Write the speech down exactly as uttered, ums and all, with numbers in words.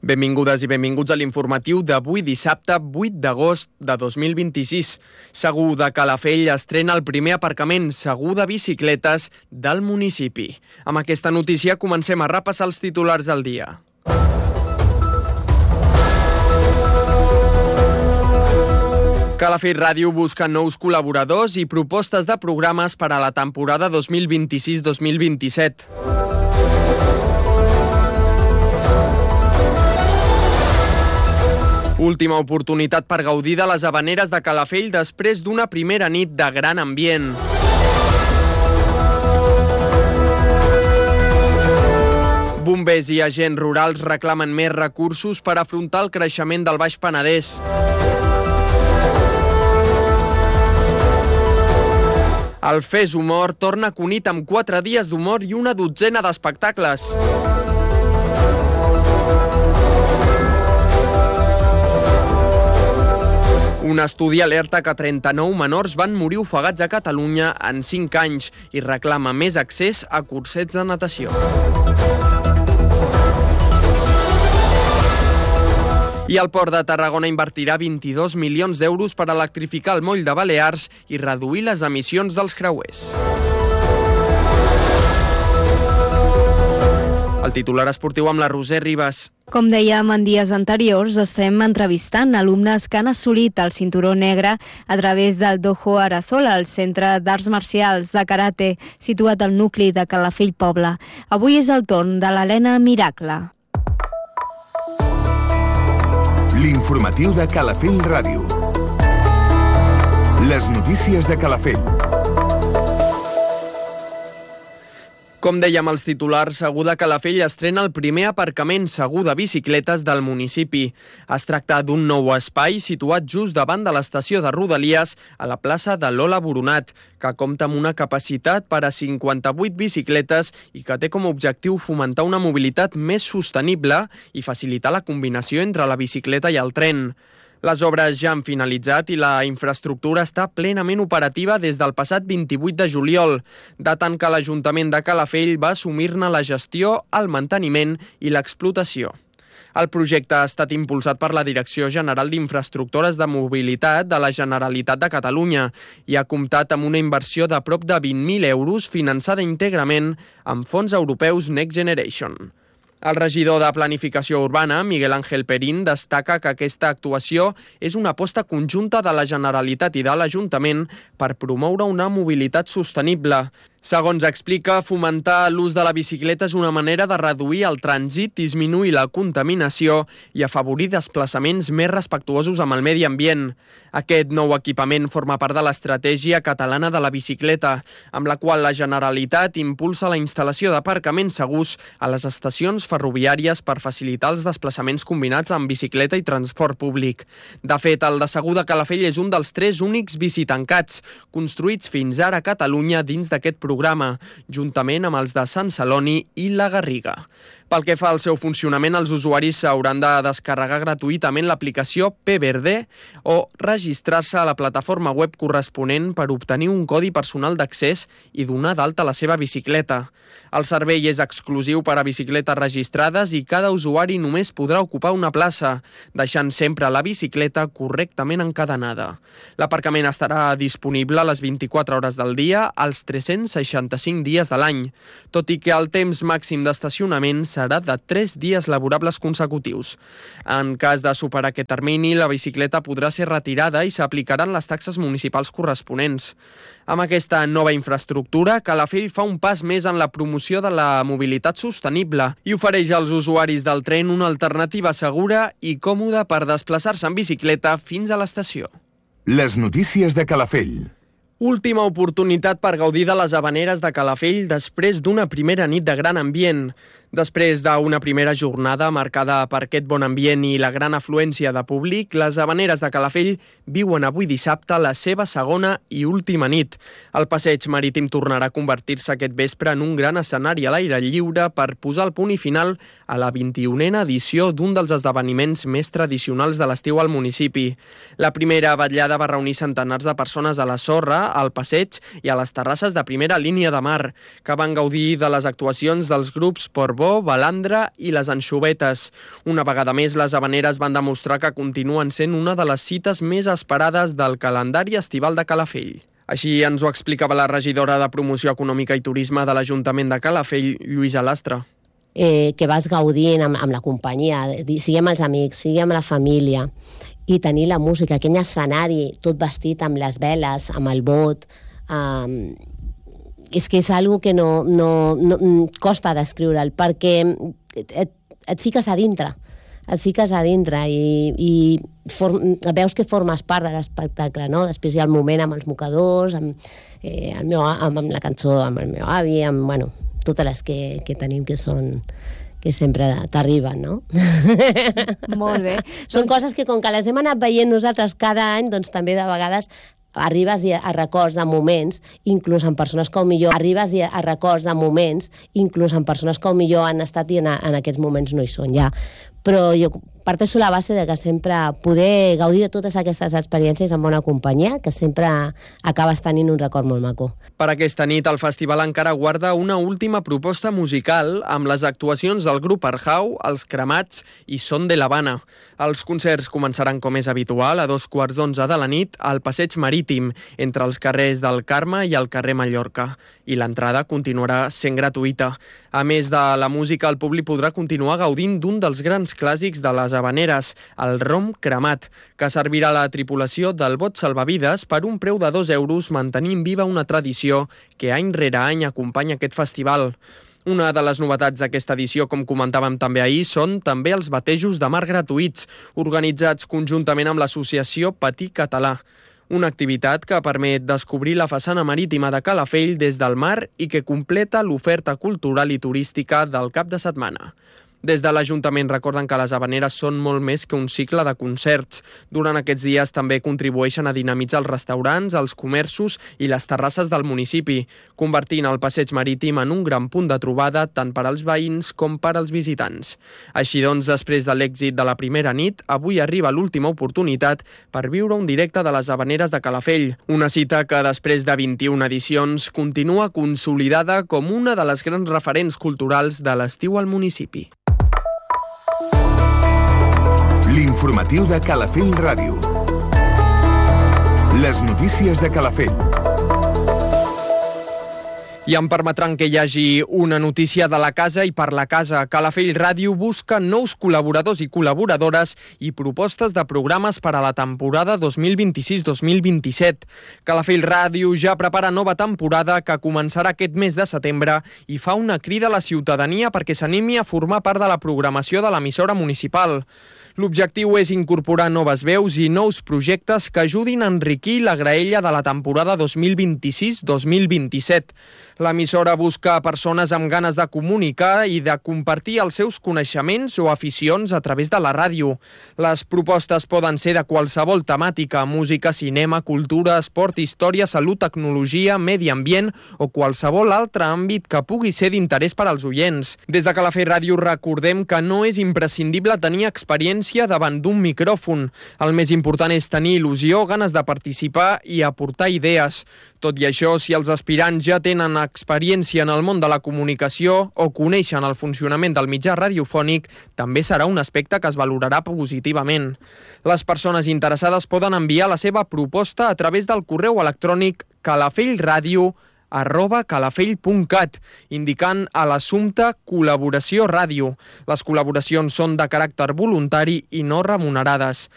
Benvingudes i benvinguts a l'informatiu d'avui dissabte vuit d'agost de dos mil vint-i-sis. Segur de Calafell estrena el primer aparcament segur de bicicletes del municipi. Amb aquesta notícia comencem a repassar els titulars del dia. Calafell Ràdio busca nous col·laboradors i propostes de programes per a la temporada dos mil vint-i-sis dos mil vint-i-set. Última oportunitat per gaudir de les havaneres de Calafell després d'una primera nit de gran ambient. Bombers i agents rurals reclamen més recursos per afrontar el creixement del Baix Penedès. El Fes Humor torna a Cunit amb quatre dies d'humor i una dotzena d'espectacles. Un estudi alerta que trenta-nou menors van morir ofegats a Catalunya en cinc anys i reclama més accés a cursets de natació. I el Port de Tarragona invertirà vint-i-dos milions d'euros per electrificar el moll de Balears i reduir les emissions dels creuers. El titular esportiu amb la Roser Ribas. Com dèiem en dies anteriors, estem entrevistant alumnes que han assolit el cinturó negre a través del Dojo Arazola, el Centre d'Arts Marcials de Karate, situat al nucli de Calafell Poble. Avui és el torn de l'Helena Miracle. L'informatiu de Calafell Ràdio. Les notícies de Calafell. Com dèiem als titulars, Segur de Calafell estrena el primer aparcament segur de bicicletes del municipi. Es tracta d'un nou espai situat just davant de l'estació de Rodalies a la plaça de Lola Boronat, que compta amb una capacitat per a cinquanta-vuit bicicletes i que té com a objectiu fomentar una mobilitat més sostenible i facilitar la combinació entre la bicicleta i el tren. Les obres ja han finalitzat i la infraestructura està plenament operativa des del passat vint-i-vuit de juliol, datant que l'Ajuntament de Calafell va assumir-ne la gestió, el manteniment i l'explotació. El projecte ha estat impulsat per la Direcció General d'Infraestructures de Mobilitat de la Generalitat de Catalunya i ha comptat amb una inversió de prop de vint mil euros finançada íntegrament amb fons europeus Next Generation. El regidor de Planificació Urbana, Miguel Ángel Perín, destaca que aquesta actuació és una aposta conjunta de la Generalitat i de l'Ajuntament per promoure una mobilitat sostenible. Segons explica, fomentar l'ús de la bicicleta és una manera de reduir el trànsit, disminuir la contaminació i afavorir desplaçaments més respectuosos amb el medi ambient. Aquest nou equipament forma part de l'estratègia catalana de la bicicleta, amb la qual la Generalitat impulsa la instal·lació d'aparcaments segurs a les estacions ferroviàries per facilitar els desplaçaments combinats amb bicicleta i transport públic. De fet, el de Segur de Calafell és un dels tres únics bicitancats construïts fins ara a Catalunya dins d'aquest programa. programa, juntament amb els de Sant Celoni i la Garriga. Pel que fa al seu funcionament, els usuaris s'hauran de descarregar gratuïtament l'aplicació P Verde o registrar-se a la plataforma web corresponent per obtenir un codi personal d'accés i donar d'alta la seva bicicleta. El servei és exclusiu per a bicicletes registrades i cada usuari només podrà ocupar una plaça, deixant sempre la bicicleta correctament encadenada. L'aparcament estarà disponible a les vint-i-quatre hores del dia, als tres-cents seixanta-cinc dies de l'any, tot i que el temps màxim d'estacionament serà de tres dies laborables consecutius. En cas de superar aquest termini, la bicicleta podrà ser retirada i s'aplicaran les taxes municipals corresponents. Amb aquesta nova infraestructura, Calafell fa un pas més en la promoció de la mobilitat sostenible i ofereix als usuaris del tren una alternativa segura i còmoda per desplaçar-se en bicicleta fins a l'estació. Les notícies de Calafell. Última oportunitat per gaudir de les havaneres de Calafell després d'una primera nit de gran ambient. Després d'una primera jornada marcada per aquest bon ambient i la gran afluència de públic, les havaneres de Calafell viuen avui dissabte la seva segona i última nit. El passeig marítim tornarà a convertir-se aquest vespre en un gran escenari a l'aire lliure per posar el punt i final a la vint-i-unena edició d'un dels esdeveniments més tradicionals de l'estiu al municipi. La primera vetllada va reunir centenars de persones a la sorra, al passeig i a les terrasses de primera línia de mar, que van gaudir de les actuacions dels grups Portbou carbó, balandra i les anxovetes. Una vegada més, les Havaneres van demostrar que continuen sent una de les cites més esperades del calendari estival de Calafell. Així ens ho explicava la regidora de Promoció Econòmica i Turisme de l'Ajuntament de Calafell, Lluïsa Lastra. Eh, que vas gaudint amb, amb la companyia, siguem els amics, siguem la família, i tenir la música, aquell escenari, tot vestit amb les veles, amb el bot, eh, és que és algo que no, no, no costa descriure'l, perquè et, et fiques a dintre, et fiques a dintre i, i form, veus que formes part de l'espectacle, no? Després hi ha el moment amb els mocadors, amb, eh, el meu, amb, amb la cançó, amb el meu avi, amb, bueno, totes les que, que tenim que són que sempre t'arriben, no? Molt bé. Són coses que com que les hem anat veient nosaltres cada any, doncs també de vegades arribes a records de moments, inclús en persones que millor arribes a records de moments, inclús en persones que millor han estat i en, en aquests moments no hi són ja. Però jo parteixo la base de que sempre poder gaudir de totes aquestes experiències en bona companyia, que sempre acabes tenint un record molt maco. Per aquesta nit, el festival encara guarda una última proposta musical amb les actuacions del grup Arjau, Els Cremats i Son de l'Havana. Els concerts començaran, com és habitual, a dos quarts d'onze de la nit al Passeig Marítim, entre els carrers del Carme i el carrer Mallorca, i l'entrada continuarà sent gratuïta. A més de la música, el públic podrà continuar gaudint d'un dels grans clàssics de les Havaneres, el rom cremat, que servirà a la tripulació del bot salvavides per un preu de dos euros, mantenint viva una tradició que any rere any acompanya aquest festival. Una de les novetats d'aquesta edició, com comentàvem també ahir, són també els batejos de mar gratuïts, organitzats conjuntament amb l'associació Patí Català. Una activitat que permet descobrir la façana marítima de Calafell des del mar i que completa l'oferta cultural i turística del cap de setmana. Des de l'Ajuntament recorden que les Havaneres són molt més que un cicle de concerts. Durant aquests dies també contribueixen a dinamitzar els restaurants, els comerços i les terrasses del municipi, convertint el passeig marítim en un gran punt de trobada tant per als veïns com per als visitants. Així doncs, després de l'èxit de la primera nit, avui arriba l'última oportunitat per viure un directe de les Havaneres de Calafell. Una cita que, després de vint-i-una edicions, continua consolidada com una de les grans referents culturals de l'estiu al municipi. L'informatiu de Calafell Ràdio. Les notícies de Calafell. I em permetran que hi hagi una notícia de la casa i per la casa. Calafell Ràdio busca nous col·laboradors i col·laboradores i propostes de programes per a la temporada dos mil vint-i-sis dos mil vint-i-set. Calafell Ràdio ja prepara nova temporada que començarà aquest mes de setembre i fa una crida a la ciutadania perquè s'animi a formar part de la programació de l'emissora municipal. L'objectiu és incorporar noves veus i nous projectes que ajudin a enriquir la graella de la temporada dos mil vint-i-sis dos mil vint-i-set. L'emissora busca persones amb ganes de comunicar i de compartir els seus coneixements o aficions a través de la ràdio. Les propostes poden ser de qualsevol temàtica: música, cinema, cultura, esport, història, salut, tecnologia, medi ambient o qualsevol altre àmbit que pugui ser d'interès per als oients. Des de Calafell Ràdio recordem que no és imprescindible tenir experiència davant d'un micròfon. El més important és tenir il·lusió, ganes de participar i aportar idees. Tot i això, si els aspirants ja tenen experiència en el món de la comunicació o coneixen el funcionament del mitjà radiofònic, també serà un aspecte que es valorarà positivament. Les persones interessades poden enviar la seva proposta a través del correu electrònic calafellradio arroba calafell punt cat, indicant a l'assumpte col·laboració ràdio. Les col·laboracions són de caràcter voluntari i no remunerades.